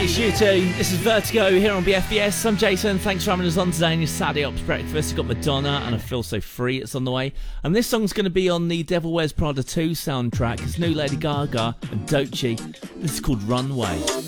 It's you two. This is Vertigo here on BFBS. I'm Jason. Thanks for having us on today in your Saturday Ops breakfast. You've got Madonna and I Feel So Free. It's on the way. And this song's going to be on the Devil Wears Prada 2 soundtrack. It's new Lady Gaga and Doechii. This is called Runway.